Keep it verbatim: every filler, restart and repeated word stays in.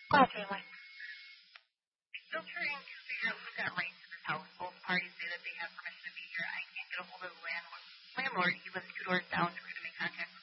Call family. Still trying to figure out who's got rights to this house. Both parties say that they have permission to be here. I can't get a hold of the landlord. Landlord, he lives two doors down.